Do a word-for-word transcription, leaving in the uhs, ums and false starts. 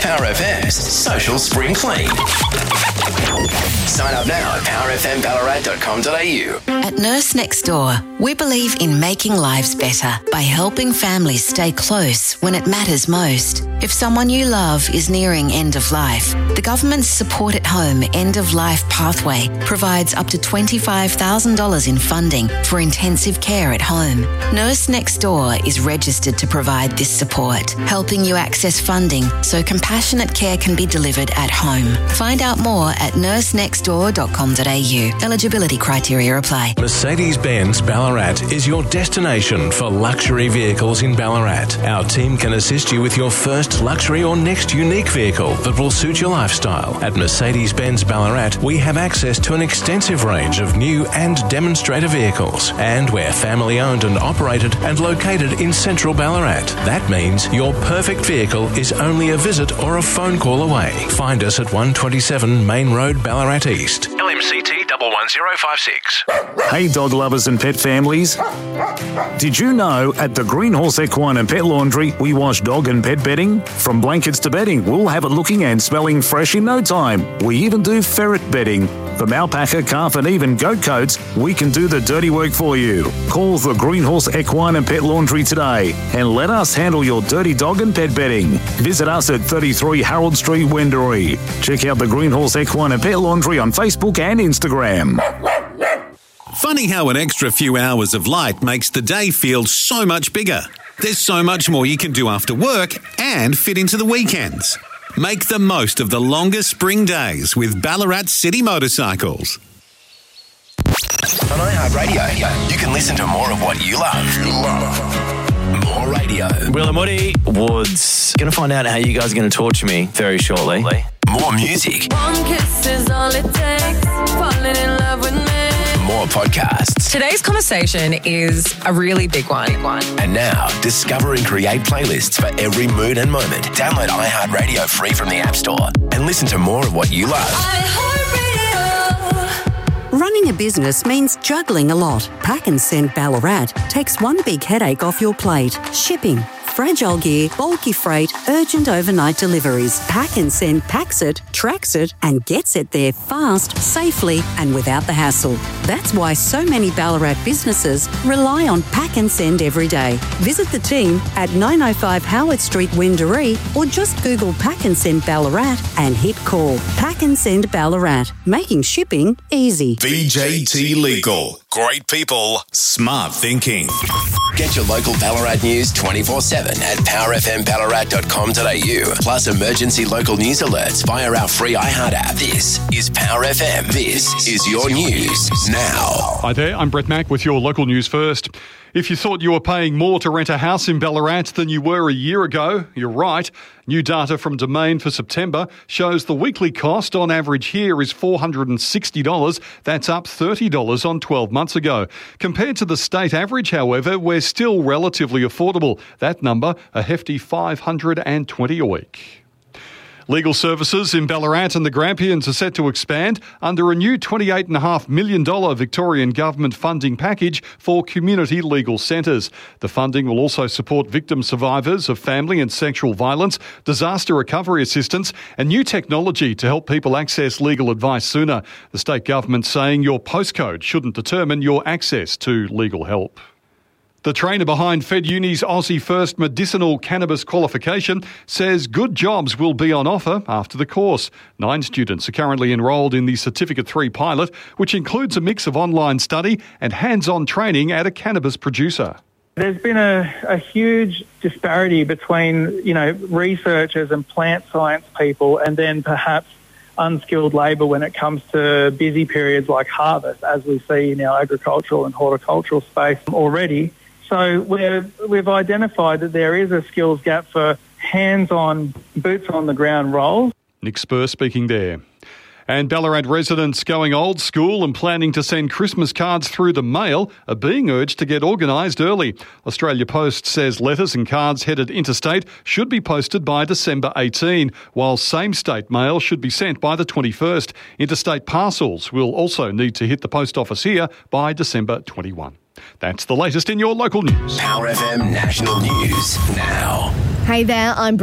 Power F M's Social Spring Clean. Sign up now at power f m ballarat dot com dot a u. At Nurse Next Door, we believe in making lives better by helping families stay close when it matters most. If someone you love is nearing end of life, the government's Support at Home End of Life Pathway provides up to twenty-five thousand dollars in funding for intensive care at home. Nurse Next Door is registered to provide this support, helping you access funding so compassionate care can be delivered at home. Find out more at nurse next door dot com dot a u. Eligibility criteria apply. Mercedes-Benz Ballarat is your destination for luxury vehicles in Ballarat. Our team can assist you with your first luxury or next unique vehicle that will suit your lifestyle. At Mercedes-Benz Ballarat, we have access to an extensive range of new and demonstrator vehicles, and we're family owned and operated and located in central Ballarat. That means your perfect vehicle is only a visit or a phone call away. Find us at one twenty-seven Main Road, Ballarat East. L M C T one one zero five six. Hey dog lovers and pet families. Did you know at the Green Horse Equine and Pet Laundry we wash dog and pet bedding? From blankets to bedding, we'll have it looking and smelling fresh in no time. We even do ferret bedding. From alpaca, calf and even goat coats, we can do the dirty work for you. Call the Green Horse Equine and Pet Laundry today and let us handle your dirty dog and pet bedding. Visit us at thirty-three Harold Street, Wendouree. Check out the Green Horse Equine and Pet Laundry on Facebook and Instagram. Funny how an extra few hours of light makes the day feel so much bigger. There's so much more you can do after work and fit into the weekends. Make the most of the longer spring days with Ballarat City Motorcycles. On iHeartRadio, you can listen to more of what you love. You love. More radio. Will and Woody Woods. Going to find out how you guys are going to torture me very shortly. More music. One kiss is all it takes. Falling in love with me. More podcasts. Today's conversation is a really big one. And now, discover and create playlists for every mood and moment. Download iHeartRadio free from the App Store and listen to more of what you love. Running a business means juggling a lot. Pack and Send Ballarat takes one big headache off your plate. Shipping. Fragile gear, bulky freight, urgent overnight deliveries. Pack and Send packs it, tracks it, and gets it there fast, safely, and without the hassle. That's why so many Ballarat businesses rely on Pack and Send every day. Visit the team at nine oh five Howard Street, Wendouree, or just Google Pack and Send Ballarat and hit call. Pack and Send Ballarat, making shipping easy. V J T Legal. Great people, smart thinking. Get your local Ballarat news twenty-four seven at power f m ballarat dot com dot a u. Plus emergency local news alerts via our free iHeart app. This is Power F M. This is your news now. Hi there, I'm Brett Mack with your local news first. If you thought you were paying more to rent a house in Ballarat than you were a year ago, you're right. New data from Domain for September shows the weekly cost on average here is four hundred sixty dollars. That's up thirty dollars on twelve months ago. Compared to the state average, however, we're still relatively affordable. That number, a hefty five hundred twenty dollars a week. Legal services in Ballarat and the Grampians are set to expand under a new twenty-eight point five million dollars Victorian government funding package for community legal centres. The funding will also support victim survivors of family and sexual violence, disaster recovery assistance and new technology to help people access legal advice sooner. The state government saying your postcode shouldn't determine your access to legal help. The trainer behind Fed Uni's Aussie First medicinal cannabis qualification says good jobs will be on offer after the course. Nine students are currently enrolled in the Certificate three pilot, which includes a mix of online study and hands-on training at a cannabis producer. There's been a, a huge disparity between, you know, researchers and plant science people and then perhaps unskilled labour when it comes to busy periods like harvest, as we see in our agricultural and horticultural space already. So we're, we've identified that there is a skills gap for hands-on, boots-on-the-ground roles. Nick Spur speaking there. And Ballarat residents going old school and planning to send Christmas cards through the mail are being urged to get organised early. Australia Post says letters and cards headed interstate should be posted by December eighteenth, while same-state mail should be sent by the twenty-first. Interstate parcels will also need to hit the post office here by December twenty-first. That's the latest in your local news. Power F M National News now. Hey there, I'm